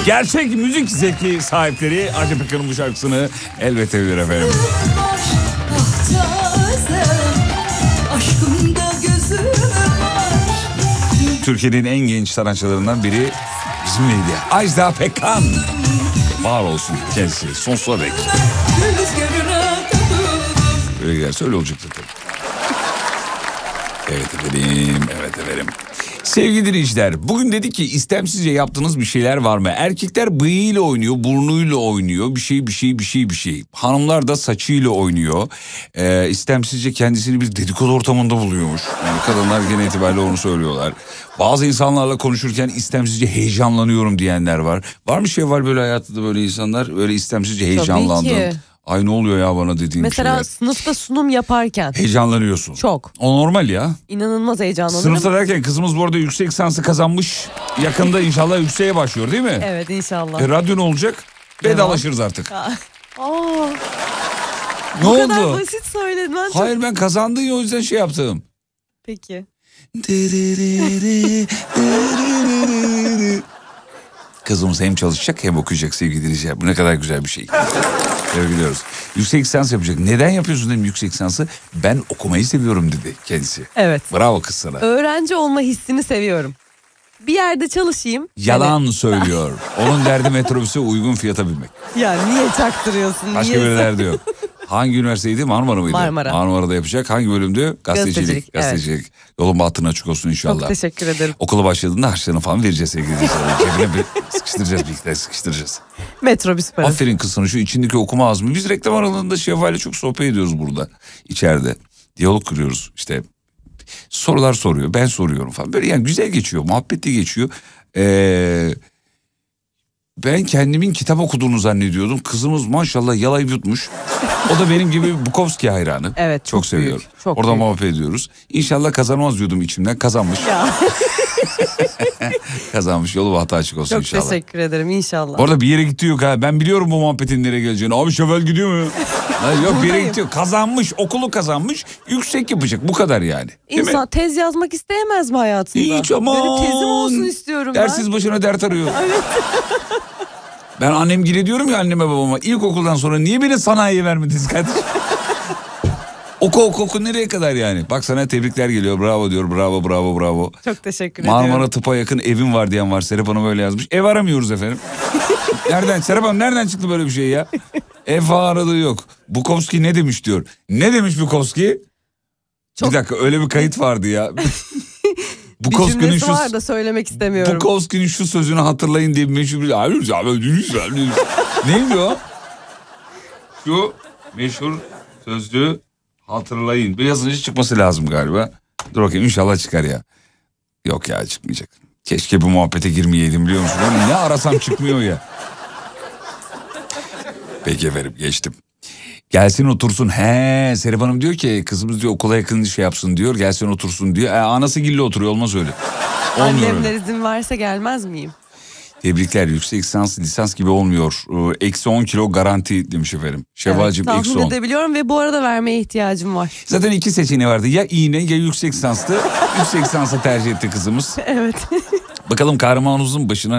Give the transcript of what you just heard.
Gerçek müzik zevki sahipleri Ajda Pekkan'ın bu şarkısını elbette bilir efendim. Türkiye'nin en genç sanatçılarından biri bizimleydi. Ajda Pekkan. Var olsun kendisi sonsuza dek. Öyle giderse öyle olacaktır tabii. Evet efendim. Sevgili dinleyiciler, bugün dedik ki istemsizce yaptığınız bir şeyler var mı? Erkekler bıyığıyla oynuyor, burnuyla oynuyor, bir şey. Hanımlar da saçıyla oynuyor. İstemsizce kendisini bir dedikodu ortamında buluyormuş. Yani kadınlar genel itibariyle onu söylüyorlar. Bazı insanlarla konuşurken istemsizce heyecanlanıyorum diyenler var. Var mı şey var böyle hayatta böyle insanlar? Öyle istemsizce heyecanlandın. Tabii ki. Ay ne oluyor ya bana dediğin Mesela şeyler. sınıfta sunum yaparken. Heyecanlanıyorsun. Çok. O normal ya. İnanılmaz heyecanlanırım. Sınıfta derken kızımız bu arada yüksek lisansı kazanmış. Yakında inşallah yükseğe başlıyor değil mi? Evet inşallah. Radyo ne olacak? Vedalaşırız artık. Ne Bu oldu? kadar basit söyledin. Hayır ben kazandım ya o yüzden şey yaptım. Peki. Kızımız hem çalışacak hem okuyacak sevgili dinleyiciler. Bu ne kadar güzel bir şey. Biliyoruz. Yüksek lisans yapacak. Neden yapıyorsun dedim yüksek lisansı? Ben okumayı seviyorum dedi kendisi. Evet. Bravo kız sana. Öğrenci olma hissini seviyorum. Bir yerde çalışayım. Yalan söylüyor. Onun derdi metrobüse uygun fiyata binmek. Ya niye çaktırıyorsun? Başka bir derdi yok. Hangi üniversiteydi? Marmara mıydı? Marmara. Marmara'da yapacak. Hangi bölümdü? Gazetecilik. Evet. Yolun bahtın açık olsun inşallah. Çok teşekkür ederim. Okula başladığında harçlarını falan vereceğiz sevgili dinleyiciler. Cebine bir sıkıştıracağız. Metrobüs parası. Aferin kız sana şu içindeki okuma azmi. Biz reklam aralığında Şevval'le çok sohbet ediyoruz burada. İçeride. Diyalog kuruyoruz işte. Sorular soruyor. Ben soruyorum falan. Böyle yani güzel geçiyor. Muhabbetli geçiyor. Ben kendimin kitap okuduğunu zannediyordum. Kızımız maşallah yalayıp yutmuş. O da benim gibi Bukowski hayranı. Evet. Çok seviyorum. Çok Orada büyük. muhabbet ediyoruz. İnşallah kazanmaz diyordum içimden. Kazanmış. Ya. Kazanmış. Yolu bahtı açık olsun Çok inşallah. teşekkür ederim inşallah. Bu arada bir yere gitti yok ha. Ben biliyorum bu muhabbetin nereye geleceğini. Abi Şevval gidiyor mu? Hayır, yok bir yere gidiyor. Kazanmış. Okulu kazanmış. Yüksek yapacak. Bu kadar yani. Değil mi? İnsan tez yazmak isteyemez mi hayatında? Hiç aman. Benim tezim olsun istiyorum Dersiz ben. başına dert arıyor. Evet. Ben annemgile diyorum ya anneme babama. İlkokuldan sonra niye beni sanayiye vermediniz kardeşim? Oku nereye kadar yani? Bak sana tebrikler geliyor. Bravo diyor. Bravo. Çok teşekkür ediyorum. Marmara Tıp'a yakın evim var diyen var. Serap Hanım öyle yazmış. Ev aramıyoruz efendim. Serap Hanım nereden çıktı böyle bir şey ya? Ev aradığı yok. Bukowski ne demiş diyor. Ne demiş Bukowski? Çok... Bir dakika öyle bir kayıt vardı ya. Bir cümlesi var da söylemek istemiyorum. Bukowski'nin şu sözünü hatırlayın diye bir meşhur bir... Neydi o? Şu meşhur sözlüğü hatırlayın. Bir yazınca çıkması lazım galiba. Dur bakayım inşallah çıkar ya. Yok ya çıkmayacak. Keşke bu muhabbete girmeyeydim biliyor musun? Ne arasam çıkmıyor ya. Peki efendim geçtim. Gelsin otursun. Serap Hanım diyor ki kızımız diyor okula yakın şey yapsın diyor. Gelsin otursun diyor. Anası gille oturuyor olmaz öyle. Annemler izin verse gelmez miyim? Tebrikler yüksek lisans gibi olmuyor. Eksi 10 kilo garanti demiş efendim. Şevval'cim evet, eksi 10. tahmin edebiliyorum ve bu arada vermeye ihtiyacım var. Zaten iki seçeneği vardı. Ya iğne ya yüksek lisanstı. Yüksek lisansı tercih etti kızımız. Evet. Bakalım kahramanımızın başına